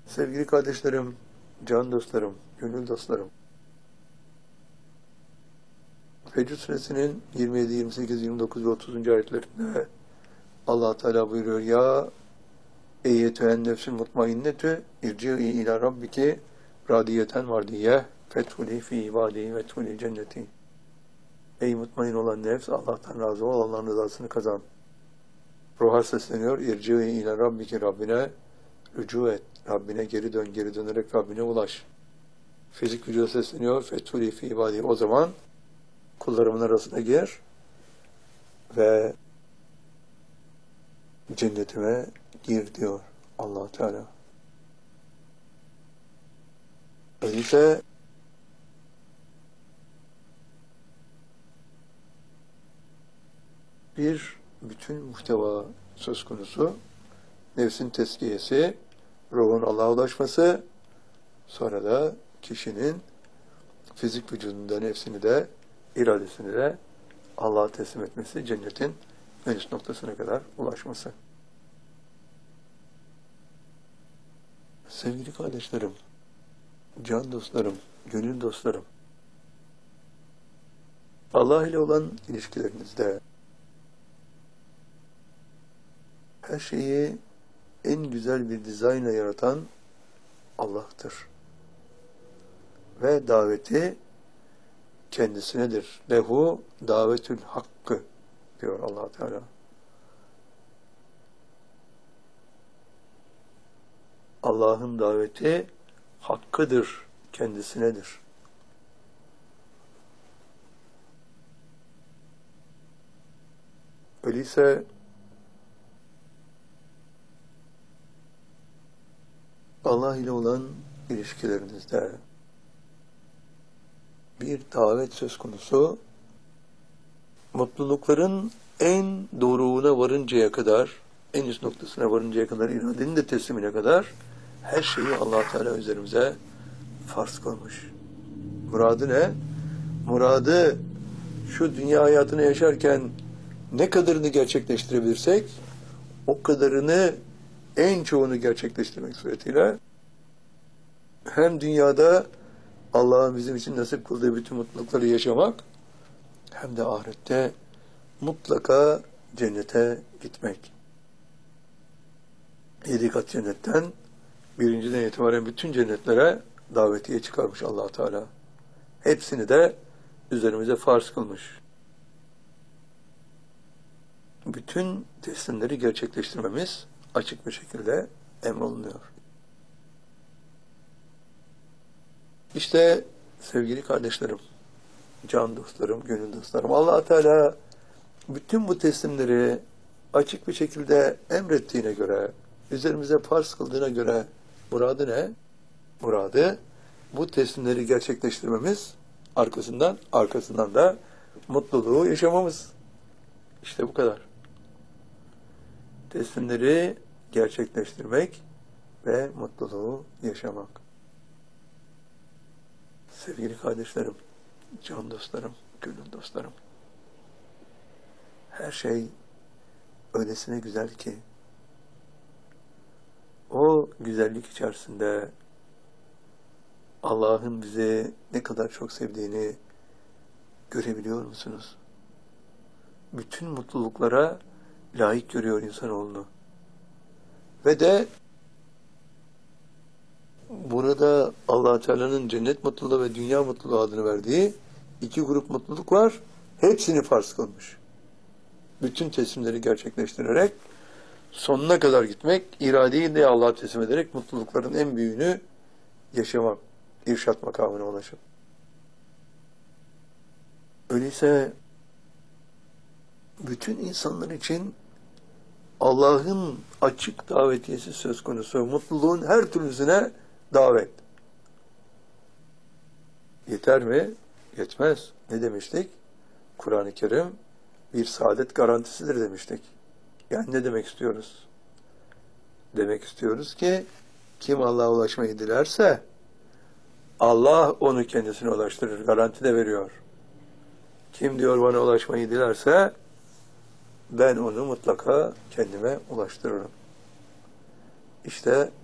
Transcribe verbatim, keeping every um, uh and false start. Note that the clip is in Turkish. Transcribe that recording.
Sevgili kardeşlerim, can dostlarım, gönül dostlarım. Fecr Suresinin yirmi yedi, yirmi sekiz, yirmi dokuz ve otuzuncu ayetlerinde Allah Teala buyuruyor: Ya eyyetühen nefsül mutmainnetü irci'i ila rabbiki radiyeten vardiyeh fethuli fi ibadi veethuli cenneti. Ey mutmain olan nefs, Allah'tan razı ol, Allah'ın rızasını kazan. Ruha sesleniyor: İrci'i ila rabbiki, Rabbine rücu et. Rabbine geri dön, geri dönerek Rabbine ulaş. Fizik vücuda sesleniyor: fethuli fi ibadi. O zaman kullarımın arasına gir ve cennetime gir diyor Allah Teala. Öyleyse bir bütün muhteva söz konusu. Nefsin tezkiyesi, ruhun Allah'a ulaşması, sonra da kişinin fizik vücudunda nefsini de, iradesini de Allah'a teslim etmesi, cennetin en üst noktasına kadar ulaşması. Sevgili kardeşlerim, can dostlarım, gönül dostlarım, Allah ile olan ilişkilerinizde her şeyi en güzel bir dizaynla yaratan Allah'tır. Ve daveti kendisinedir. Lehu davetül hakkı diyor Allah Teala. Allah'ın daveti hakkıdır, kendisinedir. Öyleyse Allah ile olan ilişkilerinizde bir davet söz konusu, mutlulukların en doruğuna varıncaya kadar, en üst noktasına varıncaya kadar, iradenin de teslimine kadar her şeyi Allah Teala üzerimize farz kılmış. Muradı ne? Muradı şu dünya hayatını yaşarken ne kadarını gerçekleştirebilirsek o kadarını, en çoğunu gerçekleştirmek suretiyle hem dünyada Allah'ın bizim için nasip kıldığı bütün mutlulukları yaşamak, hem de ahirette mutlaka cennete gitmek. Yedi kat cennetten birinciden itibaren bütün cennetlere davetiye çıkarmış Allah Teala. Hepsini de üzerimize farz kılmış. Bütün teslimleri gerçekleştirmemiz açık bir şekilde emrolunuyor. İşte sevgili kardeşlerim, can dostlarım, gönül dostlarım, Allah Teala bütün bu teslimleri açık bir şekilde emrettiğine göre, üzerimize farz kıldığına göre muradı ne? Muradı bu teslimleri gerçekleştirmemiz, arkasından arkasından da mutluluğu yaşamamız. İşte bu kadar. Teslimleri gerçekleştirmek ve mutluluğu yaşamak. Sevgili kardeşlerim, can dostlarım, gönül dostlarım, her şey öylesine güzel ki, o güzellik içerisinde Allah'ın bizi ne kadar çok sevdiğini görebiliyor musunuz? Bütün mutluluklara layık görüyor insanoğlunu. Ve de burada Allah Teala'nın cennet mutluluğu ve dünya mutluluğu adını verdiği iki grup mutluluk var. Hepsini farz kılmış. Bütün teslimleri gerçekleştirerek sonuna kadar gitmek, iradeyi de Allah'a teslim ederek mutlulukların en büyüğünü yaşamak, irşat makamına ulaşıp. Öyleyse bütün insanlar için Allah'ın açık davetiyesi söz konusu. Mutluluğun her türlüsüne davet. Yeter mi? Yetmez. Ne demiştik? Kur'an-ı Kerim bir saadet garantisidir demiştik. Yani ne demek istiyoruz? Demek istiyoruz ki kim Allah'a ulaşmayı dilerse Allah onu kendisine ulaştırır. Garanti de veriyor. Kim diyor bana ulaşmayı dilerse ben onu mutlaka kendime ulaştırırım. İşte